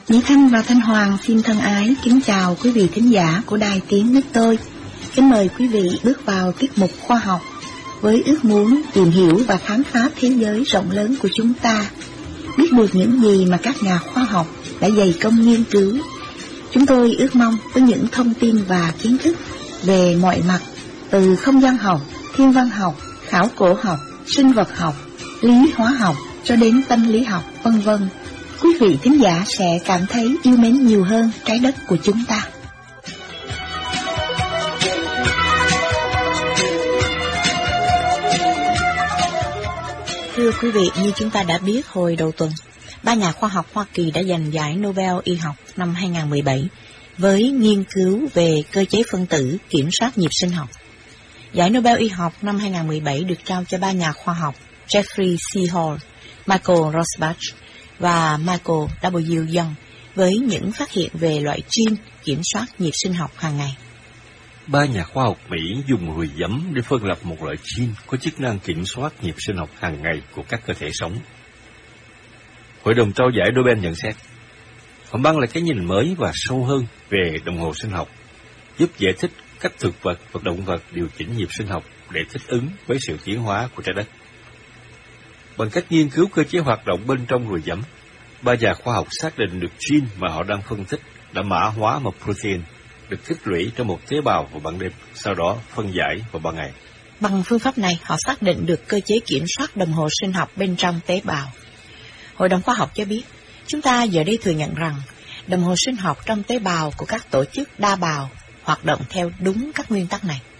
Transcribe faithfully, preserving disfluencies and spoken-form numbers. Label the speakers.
Speaker 1: Mỹ Thanh và Thanh Hoàng xin thân ái kính chào quý vị thính giả của Đài Tiếng Nước Tôi. Kính mời quý vị bước vào tiết mục khoa học với ước muốn tìm hiểu và khám phá thế giới rộng lớn của chúng ta, biết được những gì mà các nhà khoa học đã dày công nghiên cứu. Chúng tôi ước mong với những thông tin và kiến thức về mọi mặt, từ không gian học, thiên văn học, khảo cổ học, sinh vật học, lý hóa học cho đến tâm lý học, vân vân, quý vị thính giả sẽ cảm thấy yêu mến nhiều hơn trái đất của chúng ta. Thưa quý vị, như chúng ta đã biết hồi đầu tuần, ba nhà khoa học Hoa Kỳ đã giành giải Nobel y học năm hai không một bảy với nghiên cứu về cơ chế phân tử kiểm soát nhịp sinh học. Giải Nobel y học năm hai không một bảy được trao cho ba nhà khoa học Jeffrey C. Hall, Michael Rosbach và Michael W. Young với những phát hiện về loại gene kiểm soát nhịp sinh học hàng ngày.
Speaker 2: Ba nhà khoa học Mỹ dùng ruồi giấm để phân lập một loại gene có chức năng kiểm soát nhịp sinh học hàng ngày của các cơ thể sống. Hội đồng trao giải Nobel nhận xét, họ mang lại cái nhìn mới và sâu hơn về đồng hồ sinh học, giúp giải thích cách thực vật và động vật điều chỉnh nhịp sinh học để thích ứng với sự tiến hóa của trái đất. Bằng cách nghiên cứu cơ chế hoạt động bên trong ruồi giấm, ba nhà khoa học xác định được gene mà họ đang phân tích đã mã hóa một protein được tích lũy trong một tế bào vào ban đêm, sau đó phân giải vào ban ngày.
Speaker 1: Bằng phương pháp này, họ xác định được cơ chế kiểm soát đồng hồ sinh học bên trong tế bào. Hội đồng khoa học cho biết, chúng ta giờ đây thừa nhận rằng đồng hồ sinh học trong tế bào của các tổ chức đa bào hoạt động theo đúng các nguyên tắc này.